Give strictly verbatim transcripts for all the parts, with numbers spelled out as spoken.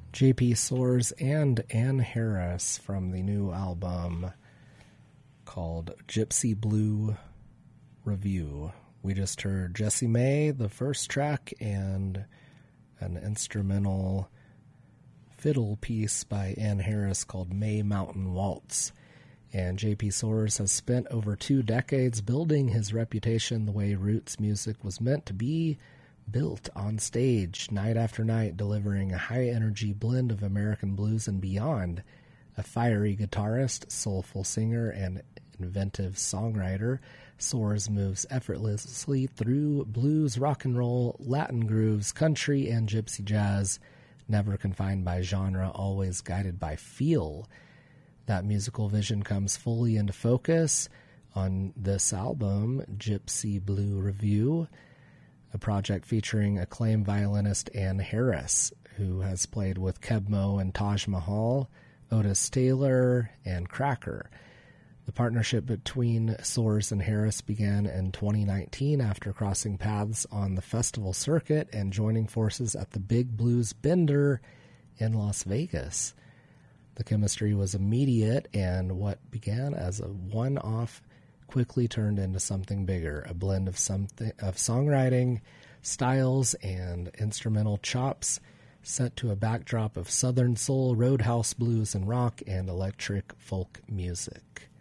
J P Soares and Ann Harris from the new album called Gypsy Blue Review. We just heard Jessie May, the first track, and an instrumental fiddle piece by Ann Harris called May Mountain Waltz. And J P Soares has spent over two decades building his reputation the way roots music was meant to be built on stage, night after night, delivering a high-energy blend of American blues and beyond. A fiery guitarist, soulful singer, and inventive songwriter, Soares moves effortlessly through blues, rock and roll, Latin grooves, country, and gypsy jazz, never confined by genre, always guided by feel. That musical vision comes fully into focus on this album, Gypsy Blue Review, a project featuring acclaimed violinist Ann Harris, who has played with Kebmo and Taj Mahal, Otis Taylor, and Cracker. The partnership between Soares and Harris began in twenty nineteen after crossing paths on the festival circuit and joining forces at the Big Blues Bender in Las Vegas. The chemistry was immediate, and what began as a one-off quickly turned into something bigger, a blend of something of songwriting styles and instrumental chops set to a backdrop of Southern soul, roadhouse blues and rock, and electric folk music.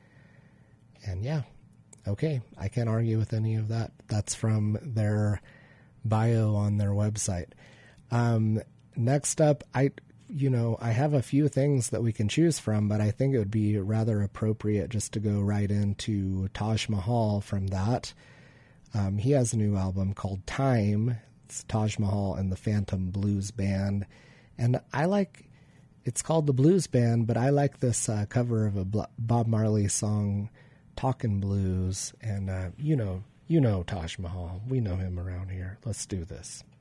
And yeah, okay, I can't argue with any of that. That's from their bio on their website. Um, next up, I, you know, I have a few things that we can choose from, but I think it would be rather appropriate just to go right into Taj Mahal from that. Um, he has a new album called Time. It's Taj Mahal and the Phantom Blues Band. And I like, it's called the Blues Band, but I like this uh, cover of a Bob Marley song, Talkin' Blues. And, uh, you know, you know Taj Mahal. We know him around here. Let's do this.